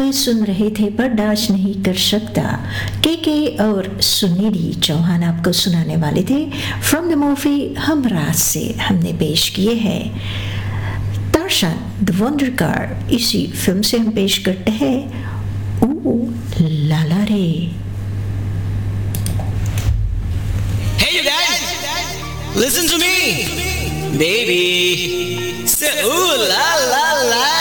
सुन रहे थे बर्दाश्त नहीं कर सकता, के और सुनीधि चौहान आपको सुनाने वाले थे। फ्रॉम द मूवी हमराज से हमने पेश किए हैं तारशान द वंडर कार। इसी फिल्म से हम पेश करते हैं ओ लाला रे। Hey you guys, listen to me, baby. Say ooh la la la.